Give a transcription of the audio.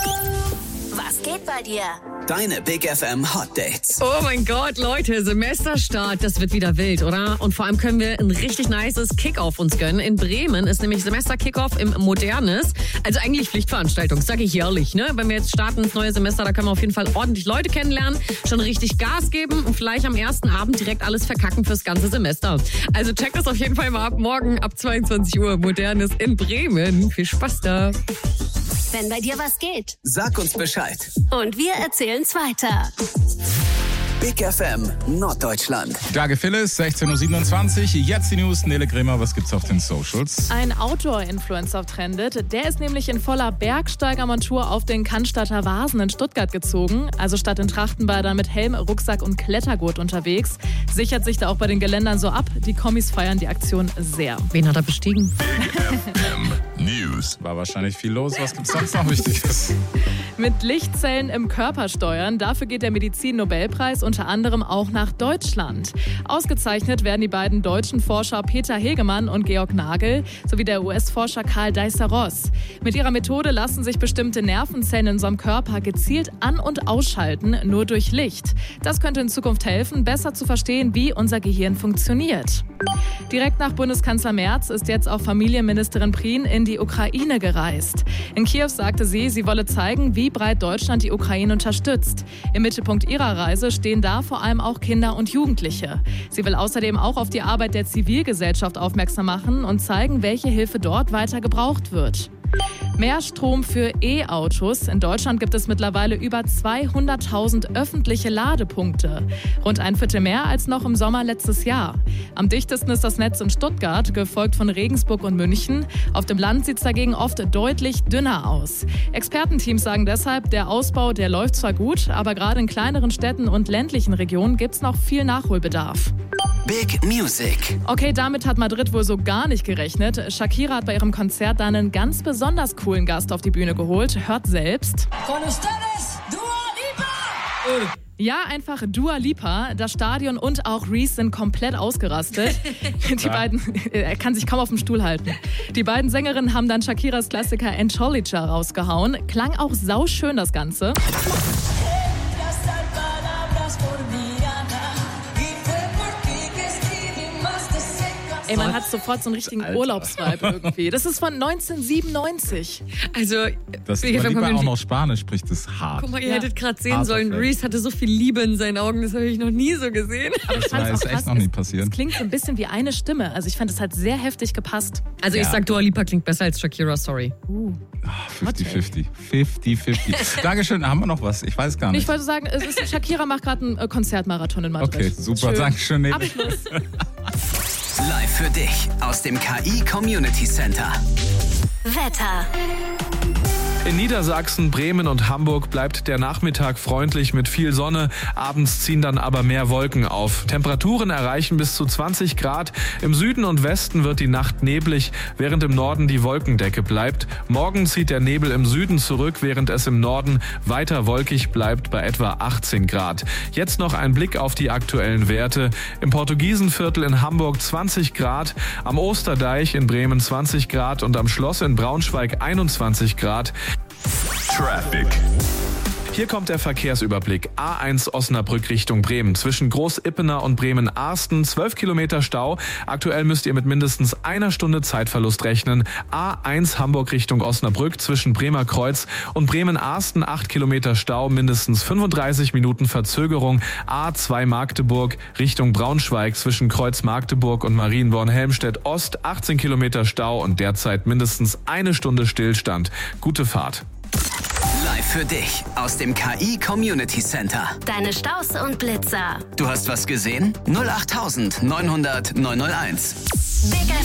Was geht bei dir? Deine Big FM Hot Dates. Oh mein Gott, Leute, Semesterstart, das wird wieder wild, oder? Und vor allem können wir ein richtig nices Kick-Off uns gönnen. In Bremen ist nämlich Semester-Kick-Off im Modernes. Also eigentlich Pflichtveranstaltung, sage ich ehrlich, ne? Wenn wir jetzt starten ins neue Semester, da können wir auf jeden Fall ordentlich Leute kennenlernen, schon richtig Gas geben und vielleicht am ersten Abend direkt alles verkacken fürs ganze Semester. Also checkt das auf jeden Fall mal ab morgen ab 22 Uhr. Modernes in Bremen. Viel Spaß da. Wenn bei dir was geht. Sag uns Bescheid. Und wir erzählen's weiter. Big FM Norddeutschland. Tage Phyllis, 16.27 Uhr. Jetzt die News. Nele Grimmer, was gibt's auf den Socials? Ein Outdoor-Influencer trendet. Der ist nämlich in voller Bergsteigermontur auf den Cannstatter Vasen in Stuttgart gezogen. Also statt in Trachtenbeider mit Helm, Rucksack und Klettergurt unterwegs. Sichert sich da auch bei den Geländern so ab. Die Kommis feiern die Aktion sehr. Wen hat er bestiegen? Big FM News. War wahrscheinlich viel los. Was gibt's sonst noch Wichtiges? Mit Lichtzellen im Körper steuern. Dafür geht der Medizin-Nobelpreis unter anderem auch nach Deutschland. Ausgezeichnet werden die beiden deutschen Forscher Peter Hegemann und Georg Nagel sowie der US-Forscher Karl Deißer-Ross. Mit ihrer Methode lassen sich bestimmte Nervenzellen in unserem Körper gezielt an- und ausschalten, nur durch Licht. Das könnte in Zukunft helfen, besser zu verstehen, wie unser Gehirn funktioniert. Direkt nach Bundeskanzler Merz ist jetzt auch Familienministerin Prien in die Ukraine gereist. In Kiew sagte sie wolle zeigen, wie breit Deutschland die Ukraine unterstützt. Im Mittelpunkt ihrer Reise stehen da vor allem auch Kinder und Jugendliche. Sie will außerdem auch auf die Arbeit der Zivilgesellschaft aufmerksam machen und zeigen, welche Hilfe dort weiter gebraucht wird. Mehr Strom für E-Autos. In Deutschland gibt es mittlerweile über 200.000 öffentliche Ladepunkte. Rund ein Viertel mehr als noch im Sommer letztes Jahr. Am dichtesten ist das Netz in Stuttgart, gefolgt von Regensburg und München. Auf dem Land sieht es dagegen oft deutlich dünner aus. Expertenteams sagen deshalb, der Ausbau, der läuft zwar gut, aber gerade in kleineren Städten und ländlichen Regionen gibt es noch viel Nachholbedarf. Big Music. Okay, damit hat Madrid wohl so gar nicht gerechnet. Shakira hat bei ihrem Konzert da einen ganz besonders coolen Gast auf die Bühne geholt. Hört selbst. Con ustedes, Dua Lipa! Ja, einfach Dua Lipa. Das Stadion und auch Reese sind komplett ausgerastet. Die beiden, er kann sich kaum auf dem Stuhl halten. Die beiden Sängerinnen haben dann Shakiras Klassiker Encholicha rausgehauen. Klang auch sauschön das Ganze. Ey, man hat sofort so einen richtigen Urlaubsvibe irgendwie. Das ist von 1997. Also, Das lieber auch noch Spanisch spricht, das hart. Guck mal, ihr hättet gerade sehen sollen, Reese hatte so viel Liebe in seinen Augen, das habe ich noch nie so gesehen. Aber ich fand Das ist echt noch nie passiert. Es klingt so ein bisschen wie eine Stimme. Also ich fand, es hat sehr heftig gepasst. Also ich sag, Dua Lipa klingt besser als Shakira, sorry. 50-50. 50-50. Dankeschön, haben wir noch was? Ich weiß gar nicht. Ich wollte sagen, Shakira macht gerade einen Konzertmarathon in Madrid. Okay, super, Schön. Dankeschön. Nele. Abschluss. Live für dich aus dem KI Community Center. Wetter. In Niedersachsen, Bremen und Hamburg bleibt der Nachmittag freundlich mit viel Sonne. Abends ziehen dann aber mehr Wolken auf. Temperaturen erreichen bis zu 20 Grad. Im Süden und Westen wird die Nacht neblig, während im Norden die Wolkendecke bleibt. Morgen zieht der Nebel im Süden zurück, während es im Norden weiter wolkig bleibt bei etwa 18 Grad. Jetzt noch ein Blick auf die aktuellen Werte. Im Portugiesenviertel in Hamburg 20 Grad, am Osterdeich in Bremen 20 Grad und am Schloss in Braunschweig 21 Grad. Traffic. Hier kommt der Verkehrsüberblick. A1 Osnabrück Richtung Bremen. Zwischen Groß-Ippener und Bremen-Arsten 12 Kilometer Stau. Aktuell müsst ihr mit mindestens einer Stunde Zeitverlust rechnen. A1 Hamburg Richtung Osnabrück zwischen Bremer Kreuz und Bremen-Arsten 8 Kilometer Stau. Mindestens 35 Minuten Verzögerung. A2 Magdeburg Richtung Braunschweig zwischen Kreuz Magdeburg und Marienborn-Helmstedt Ost 18 Kilometer Stau und derzeit mindestens eine Stunde Stillstand. Gute Fahrt. Live für dich aus dem KI Community Center. Deine Staus und Blitzer. Du hast was gesehen? 08900 901. Big